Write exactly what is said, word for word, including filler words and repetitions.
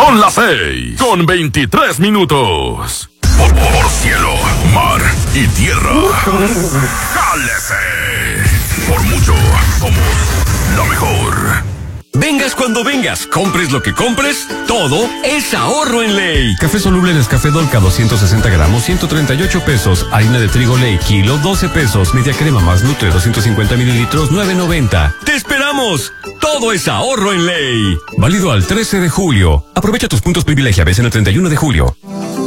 Son las seis con veintitrés minutos. Por, por cielo, mar y tierra. ¡Jálese! Por mucho, somos la mejor. Vengas cuando vengas, compres lo que compres, todo es ahorro en Ley. Café soluble Nescafé Dolca doscientos sesenta gramos, ciento treinta y ocho pesos. Harina de trigo Ley, kilo, doce pesos. Media crema más Nutre, doscientos cincuenta mililitros, nueve noventa. ¡Te esperamos! Todo es ahorro en Ley. Válido al trece de julio. Aprovecha tus puntos privilegia, ves en el treinta y uno de julio.